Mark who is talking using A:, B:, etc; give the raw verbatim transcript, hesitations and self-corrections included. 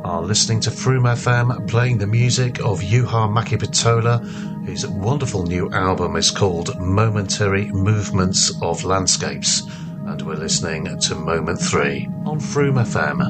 A: are listening to Froome F M, playing the music of Juha Mäkipitola, whose wonderful new album is called Momentary Movements of Landscapes, and we're listening to Moment three on Froome F M.